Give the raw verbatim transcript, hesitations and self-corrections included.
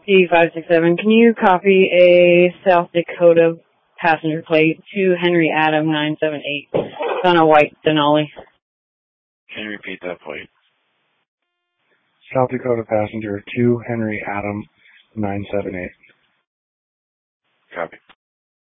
D five six seven, can you copy a South Dakota passenger plate to Henry Adam nine seven eight on a white Denali? Can you repeat that plate? South Dakota passenger to Henry Adam nine seven eight. Copy.